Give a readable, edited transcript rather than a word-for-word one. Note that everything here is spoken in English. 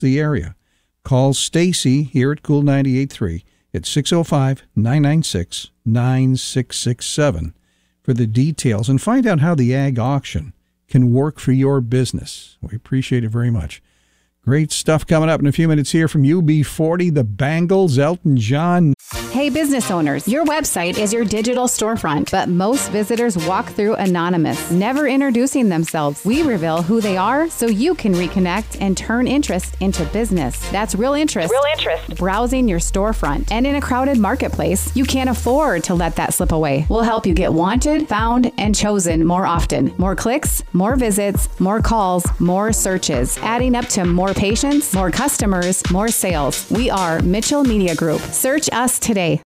the area. Call Stacy here at Cool 98.3 at 605-996-9667 for the details and find out how the ag auction can work for your business. We appreciate it very much. Great stuff coming up in a few minutes here from UB40, the Bangles, Elton John. Hey, business owners, your website is your digital storefront, but most visitors walk through anonymous, never introducing themselves. We reveal who they are so you can reconnect and turn interest into business. That's real interest. Real interest. Browsing your storefront. And in a crowded marketplace, you can't afford to let that slip away. We'll help you get wanted, found, and chosen more often. More clicks, more visits, more calls, more searches, adding up to more patients, more customers, more sales. We are Mitchell Media Group. Search us today.